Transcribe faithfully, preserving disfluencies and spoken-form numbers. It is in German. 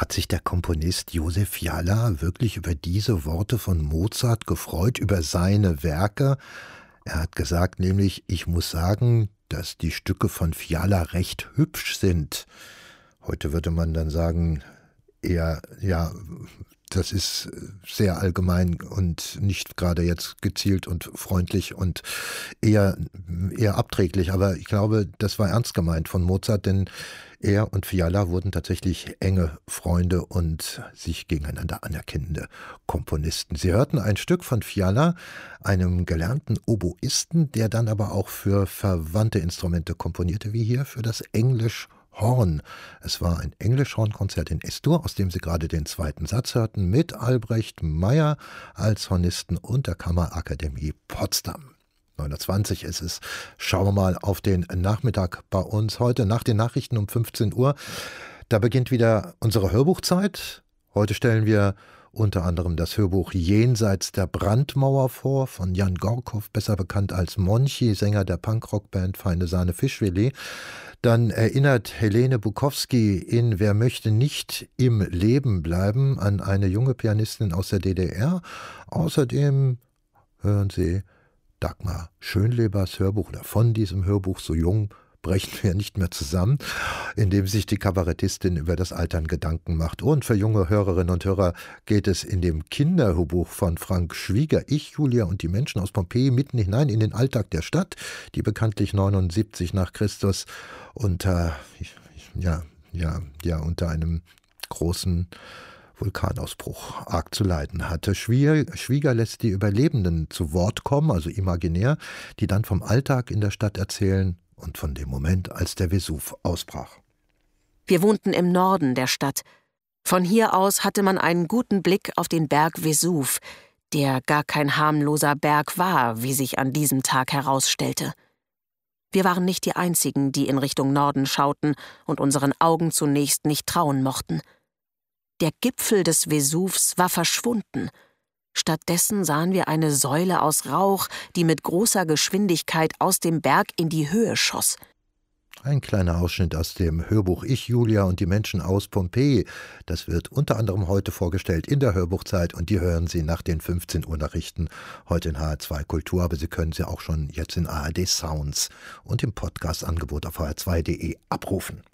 Hat sich der Komponist Josef Fiala wirklich über diese Worte von Mozart gefreut, über seine Werke? Er hat gesagt nämlich, ich muss sagen, dass die Stücke von Fiala recht hübsch sind. Heute würde man dann sagen, eher, ja, das ist sehr allgemein und nicht gerade jetzt gezielt und freundlich und eher, eher abträglich. Aber ich glaube, das war ernst gemeint von Mozart, denn er und Fiala wurden tatsächlich enge Freunde und sich gegeneinander anerkennende Komponisten. Sie hörten ein Stück von Fiala, einem gelernten Oboisten, der dann aber auch für verwandte Instrumente komponierte, wie hier für das Englisch Horn. Es war ein Englischhornkonzert in S-Dur, aus dem Sie gerade den zweiten Satz hörten, mit Albrecht Meyer als Hornisten und der Kammerakademie Potsdam. neun Uhr zwanzig ist es. Schauen wir mal auf den Nachmittag bei uns heute nach den Nachrichten um fünfzehn Uhr. Da beginnt wieder unsere Hörbuchzeit. Heute stellen wir unter anderem das Hörbuch Jenseits der Brandmauer vor von Jan Gorkow, besser bekannt als Monchi, Sänger der Punkrockband Feine Sahne Fischfilet. Dann erinnert Helene Bukowski in Wer möchte nicht im Leben bleiben an eine junge Pianistin aus der D D R. Außerdem hören Sie Dagmar Schönlebers Hörbuch oder von diesem Hörbuch So jung brechen wir nicht mehr zusammen, in dem sich die Kabarettistin über das Altern Gedanken macht. Und für junge Hörerinnen und Hörer geht es in dem Kinderhörbuch von Frank Schwieger, Ich, Julia und die Menschen aus Pompeji, mitten hinein in den Alltag der Stadt, die bekanntlich neunundsiebzig nach Christus unter, ja, ja, ja, unter einem großen Vulkanausbruch arg zu leiden hatte. Schwieger lässt die Überlebenden zu Wort kommen, also imaginär, die dann vom Alltag in der Stadt erzählen und von dem Moment, als der Vesuv ausbrach. Wir wohnten im Norden der Stadt. Von hier aus hatte man einen guten Blick auf den Berg Vesuv, der gar kein harmloser Berg war, wie sich an diesem Tag herausstellte. Wir waren nicht die Einzigen, die in Richtung Norden schauten und unseren Augen zunächst nicht trauen mochten. Der Gipfel des Vesuvs war verschwunden. Stattdessen sahen wir eine Säule aus Rauch, die mit großer Geschwindigkeit aus dem Berg in die Höhe schoss. Ein kleiner Ausschnitt aus dem Hörbuch Ich, Julia und die Menschen aus Pompeji. Das wird unter anderem heute vorgestellt in der Hörbuchzeit und die hören Sie nach den fünfzehn Uhr Nachrichten heute in H R zwei Kultur, aber Sie können sie auch schon jetzt in A R D Sounds und im Podcast-Angebot auf H R zwei Punkt de abrufen.